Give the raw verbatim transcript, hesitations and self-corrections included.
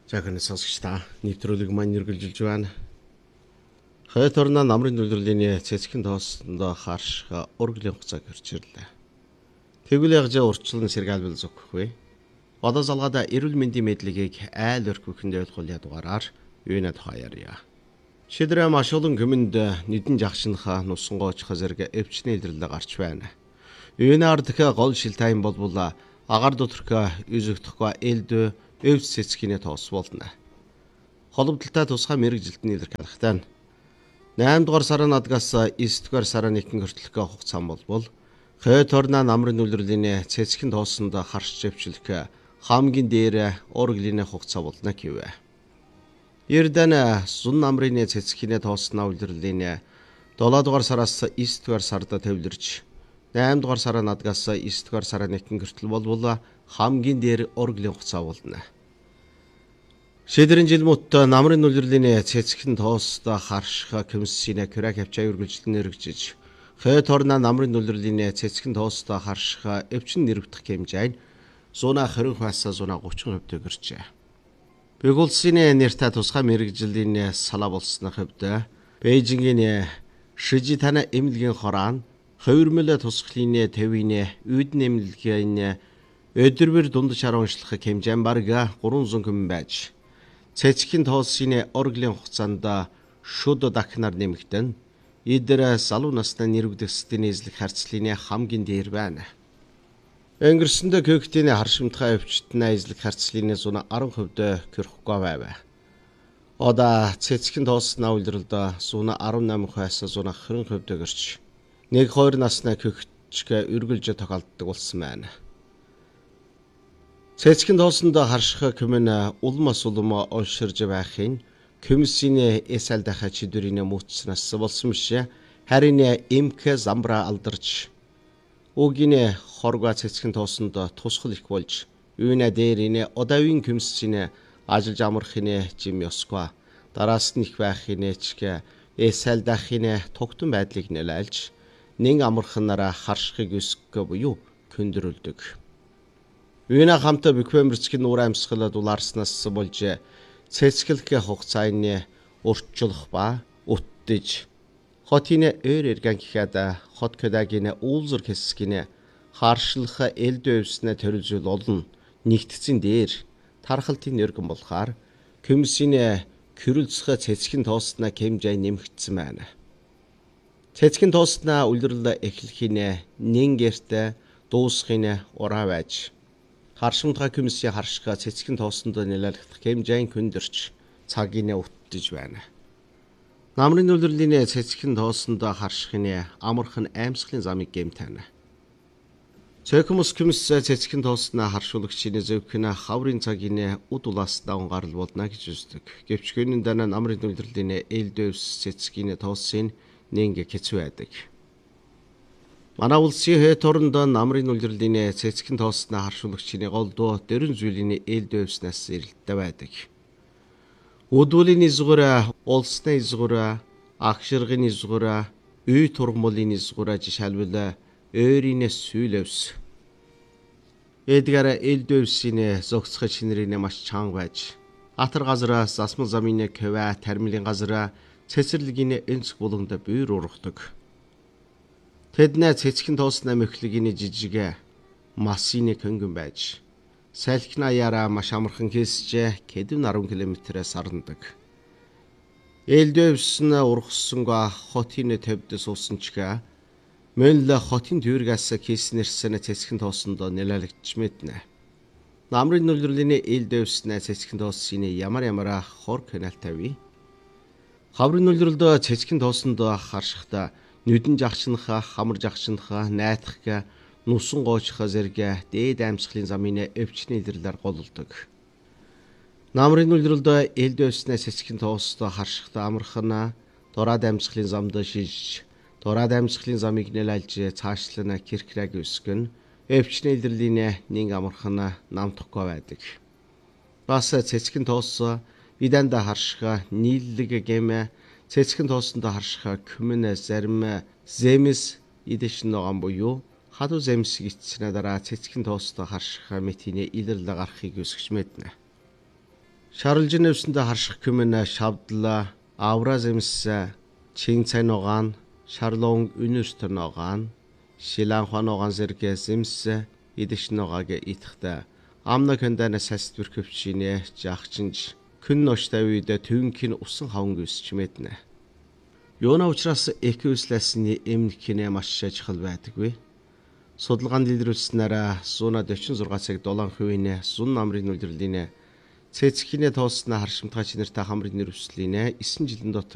Жаахан сонсогч та нэвтрүүлэг маань үргэлжилж байна. Хойд орны намрын үйлдвэрлэлийн цэцгийн тоосондоо харших урглийн хугацааг хүрч ирлээ. Тэгвэл ягжаа урчлан сэргаалбал зөвхгүй. Одоо залгаада эрүүл мэндийн мэдлэгийг айл өрхөөхөнд ойлгуулъя дугаараар юунад хаяарья. Шидрэ маш олон гүмэнд нэгэн жагшинхаа нусангоочхо зэрэг эвчний илэрлэг гарч байна. Юунаар дахиа гол шил тайм болбол агаар доторхоо юзөгдөхгүй элдв өвс цэцгийн тоос болно. Холбогдолтой тусгай мэрэгжилтний илэрх алхтаа наймд дугаар сарын адгаас девять дугаар сарын нэгэн хүртэлх хугацаа болбол хойд орны намрын үйлдвэрлэлийн цэцгийн тоосонд харш живчлэх хамгийн дээр урглийн хугацаа болно гэв. Эрдэнэ сун намрын цэцгийн тоосноо үйлдвэрлэлийн долоо дугаар сараас девять дугаар сард төвлөрч наймд дугаар сарын адгаас девять дугаар сарын нэгэн хүртэл болбол хамгийн дээр урглийн хугацаа болно. Шидрэн жил мут намрын үйлдвэрлэлийн цэцгийн тоост харших комиссийн крак хавчаа үргэлжлэн нэрвжиж хойд орны намрын үйлдвэрлэлийн цэцгийн тоост харших эвчин нэрвдэх хэмжээ нь зуна хоригоос зуна гучин хувьд гэрчээ. Бэг улсын нэртэй тусгай мэрэгжлийн салаа болсны хувьд Бээжингийн шижи тана эмнэлгийн хораан хувирмэл тусгалын твийн үйдэн эмнэлгийн өдөрбөр дунд шар уншлах хэмжээ бараг гурван зуун хүн байж цэцгийн тоосын урглийн хугацаанд шүд дахнаар нэмэгдэн идэр залуу насны нэрвдэх системийн эзлэх харьцлын хамгийн дээр байна. Өнгөрсөндөө көктийн харшимтгай өвчтний эзлэх харьцлын зуна десять хувьд көрөхгүй байв. Одоо цэцгийн тоосноо үйлдвэрлэлд зуна десемь хувиас зуна двадцать хувьд гэрч нэг хоёр насны көгчг үргэлж тохиолддог болсон байна. Цэцгийн тоосонд харших комин улмас улам унширж байхын комиссийн эсэл даха чидүрийн мөцснээс болсон биш. Харин эмх замбра алдарч үгийн хоргоо цэцгийн тоосонд тусгал их болж юуна дээрийн одавын комиссийн ажиллаж амархын жим ёсгүй. Дараас нь их байхын чиг эсэл дахын тогтун байдлыг нэлэлж нэн амарханараа харшихыг өсгөх буюу көндрөлдөг. Юуна хамтаа бэквэмэрцгийн нуур амьсгал дулаарснаас болж цэцгэлх хугацааны урчлах ба үттэж хотын өр эргэн гэхэд хот кэдагийн уулзар хэсгийн харшлах элдв өвснө төрөлжүүл олон нэгтцэн дээр тархалтын өргөн болохоор комиссийн кэрүүлцэх цэцгийн тоосноо хэмжээ нэмэгдсэн байна. Цэцгийн тоосноо үйлдвэрлэл эхлэхийн нэн гэрт дуусхын ураа байж харшимтгай комиссийн харших цэцгийн тоосонд нэлэлгэх хэмжээний көндөрч цагийн үттэж байна. Намрын үйлдвэрлэлийн цэцгийн тоосонд харшихын амархан аймсгалын замыг гэмтэнэ. Цэкмус комисс цэцгийн тоосноо харшуулагчийн зөвхөн хаврын цагийн уд улааснаа унгарал болно гэж үздэг. Гэвч гүнэн дана намрын үйлдвэрлэлийн элдв цэцгийн тоосын нэнг хэцүү байдаг. Манай улсын хойд оронд намрын үйлдвэрлэлийн цэцгийн тоосноо харшуулагчийн гол дуу дөрвөн зүйлийн элдвснаас эрэлттэй байдаг. Өдвөлийн изгүр, улсны изгүр, агширгын изгүр, үй тургмолын изгүр жишээлбэл өөрийн сүйлөвс. Эдгээр элдвсийн зогсох шинэрийн маш чанга байж атар газраас засмал замын ква тармилын газар цэцэрлэгийн энцг булганд бүйр ургадаг. Тэднээ цэцгийн тоосны мөхлөгийн жижиг масины хөнгөн байж салхина яраа маш амархан хийсж хэдэн десять километрээс сарнадаг. Элдвс нь ургасангаа хотын төвд суусан чигээ мөн л хотын төвргээс хийснэрсэн цэцгийн тоосонд нэлэлгдэж мэднэ. Намрын үйлдвэрлэлийн элдвс нь цэцгийн тоосын ямар ямар хор каналтай вэ? Хаврын үйлдвэрлэлд цэцгийн тоосонд харшихтаа нүдэн жагшинхаа, хамар жагшинхаа, найтах, нусан гоочхоо зэрэг дээд амьсгалын замын өвчний илэрлэлээр гололдог. Намрын үйлдвэрлэлд элдвснэ цэцгийн тоост харшихтаа амархан дураад амьсгалын замд шиж, дураад амьсгалын замыг нэлэлж цаашлан киркраг өсгөн өвчний илэрлийн нэг амархан намтахгүй байдаг. Бас цэцгийн тоос биданда харших нийллэг гэмэ цэцгийн тоосонд харших комин зарим земс идэш ногоон буюу хадуу земс гисцнэ дараа цэцгийн тоосонд харших мэтийн илэрлэг гарахыг өсгөж мэднэ. Шарлжин өвсөндө харших күмэн шавдла авразэмс Чинцайн огаан Шарлон Үнүстэн огаан Шиланхан огаан зэрэгээс эмс идэгшин огааг итгэхтэй амна кэндэнэ саствэр көвчинэ жахчинж күн ноштай үед төвнкийн усан хаван гүйсч мэднэ. Юуна учраас эквислэсний эмн кинэ маш чухал байдаггүй. Судалгаанд илрүүлснээр сто сорок цаг долоон хувийн сун намрын үйлдвэрлэлийн цэцгийнхээ тоосноо харшимтгай чинэртэй хамрын нэрвслийнэ нine жилийн дотор